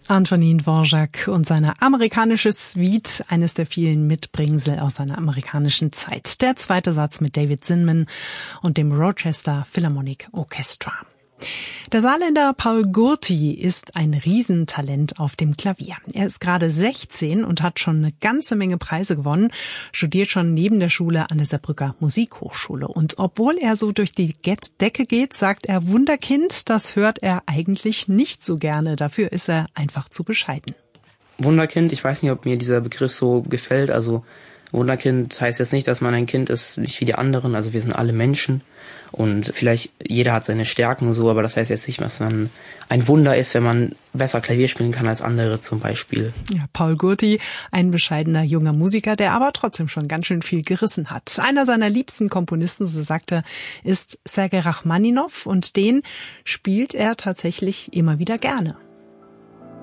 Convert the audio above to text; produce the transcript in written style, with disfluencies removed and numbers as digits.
Antonin Dvorak und seine amerikanische Suite, eines der vielen Mitbringsel aus seiner amerikanischen Zeit. Der zweite Satz mit David Zinman und dem Rochester Philharmonic Orchestra. Der Saarländer Paul Gurti ist ein Riesentalent auf dem Klavier. Er ist gerade 16 und hat schon eine ganze Menge Preise gewonnen, studiert schon neben der Schule an der Saarbrücker Musikhochschule. Und obwohl er so durch die Decke geht, sagt er Wunderkind, das hört er eigentlich nicht so gerne. Dafür ist er einfach zu bescheiden. Wunderkind, ich weiß nicht, ob mir dieser Begriff so gefällt. Also Wunderkind heißt jetzt nicht, dass man ein Kind ist, nicht wie die anderen. Also wir sind alle Menschen und vielleicht jeder hat seine Stärken so, aber das heißt jetzt nicht, dass man ein Wunder ist, wenn man besser Klavier spielen kann als andere zum Beispiel. Ja, Paul Gurti, ein bescheidener junger Musiker, der aber trotzdem schon ganz schön viel gerissen hat. Einer seiner liebsten Komponisten, so sagt er, ist Sergei Rachmaninow und den spielt er tatsächlich immer wieder gerne.